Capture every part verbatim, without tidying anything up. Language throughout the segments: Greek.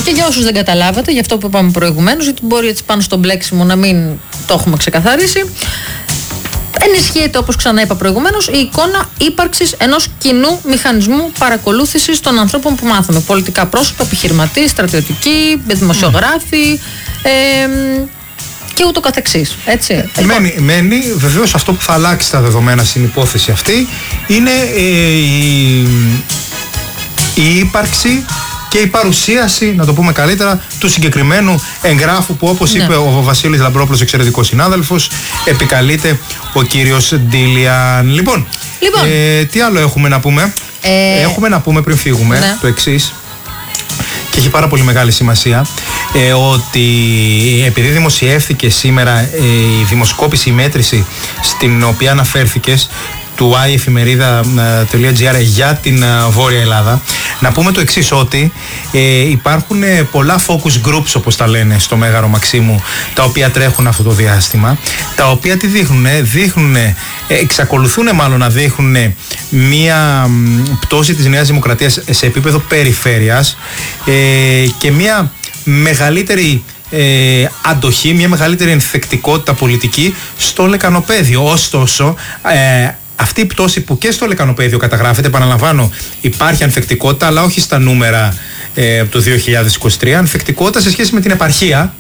Και για όσους δεν καταλάβατε, για αυτό που είπαμε προηγουμένως, γιατί μπορεί έτσι πάνω στο μπλέξιμο να μην το έχουμε ξεκαθαρίσει, ενισχύεται, όπως ξανά είπα προηγουμένως, η εικόνα ύπαρξης ενός κοινού μηχανισμού παρακολούθησης των ανθρώπων που μάθαμε. Πολιτικά πρόσωπα, επιχειρηματίες, στρατιωτικοί, δημοσιογράφοι ε, και ούτω καθεξής. Έτσι. Μένει, μένει βεβαίως αυτό που θα αλλάξει τα δεδομένα στην υπόθεση αυτή είναι ε, η, η ύπαρξη και η παρουσίαση, να το πούμε καλύτερα, του συγκεκριμένου εγγράφου που, όπως ναι. είπε ο Βασίλης Λαμπρόπουλος, εξαιρετικός συνάδελφος, επικαλείται ο κύριος Ντίλιαν. Λοιπόν, λοιπόν. Ε, τι άλλο έχουμε να πούμε. Ε, έχουμε να πούμε πριν φύγουμε ναι. το εξής, και έχει πάρα πολύ μεγάλη σημασία, ε, ότι επειδή δημοσιεύθηκε σήμερα ε, η δημοσκόπηση, η μέτρηση στην οποία αναφέρθηκες, του άι εφημερίδα τελεία τζι άρ για την Βόρεια Ελλάδα, να πούμε το εξής, ότι ε, υπάρχουν πολλά focus groups, όπως τα λένε στο Μέγαρο Μαξίμου, τα οποία τρέχουν αυτό το διάστημα, τα οποία τι δείχνουν, δείχνουν εξακολουθούν μάλλον να δείχνουν μία πτώση της Νέας Δημοκρατίας σε επίπεδο περιφέρειας ε, και μία μεγαλύτερη Ε, αντοχή, μια μεγαλύτερη ενθεκτικότητα πολιτική στο λεκανοπέδιο. Ωστόσο, ε, αυτή η πτώση που και στο λεκανοπέδιο καταγράφεται, επαναλαμβάνω, υπάρχει ανθεκτικότητα, αλλά όχι στα νούμερα ε, από το δύο χιλιάδες είκοσι τρία, ανθεκτικότητα σε σχέση με την επαρχία.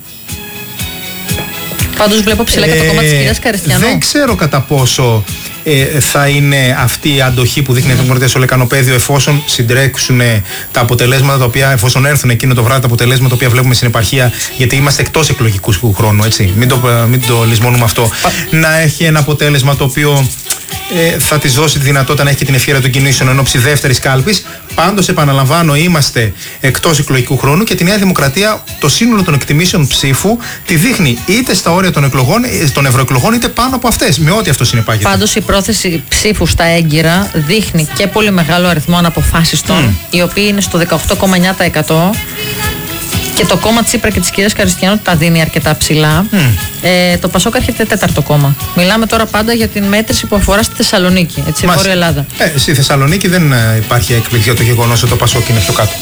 Πάντως βλέπω ψηλά και το κόμμα της κυρίας Καριστιανού. Δεν ξέρω κατά πόσο ε, θα είναι αυτή η αντοχή που δείχνει η Δημοκρατία στο λεκανοπέδιο, εφόσον συντρέξουν τα αποτελέσματα τα οποία, εφόσον έρθουν εκείνο το βράδυ τα αποτελέσματα τα οποία βλέπουμε στην επαρχία, γιατί είμαστε εκτός εκλογικού χρόνου, έτσι. Μην το, μην το λησμονούμε αυτό. Να έχει ένα αποτέλεσμα το οποίο ε, θα της δώσει τη δυνατότητα να έχει και την ευχέρεια των κινήσεων εν ώψη δεύτερης κάλπης. Πάντως, επαναλαμβάνω, είμαστε εκτός εκλογικού χρόνου και τη Νέα Δημοκρατία το σύνολο των εκτιμήσεων ψήφου τη δείχνει είτε στα όρια των, εκλογών, των ευρωεκλογών, είτε πάνω από αυτές, με ό,τι αυτό συνεπάγεται. Πάντως, η πρόθεση ψήφου στα έγκυρα δείχνει και πολύ μεγάλο αριθμό αναποφάσιστων, mm. οι οποίοι είναι στο δεκαοκτώ κόμμα εννιά τοις εκατό. Και το κόμμα Τσίπρα και της κυρίας Καριστιανού τα δίνει αρκετά ψηλά. Mm. Ε, το Πασόκ έρχεται τέταρτο κόμμα. Μιλάμε τώρα πάντα για την μέτρηση που αφορά στη Θεσσαλονίκη, έτσι, Βόρεια Ελλάδα. Ε, στη Θεσσαλονίκη δεν υπάρχει έκπληξη για το γεγονός ότι το Πασόκ είναι πιο κάτω.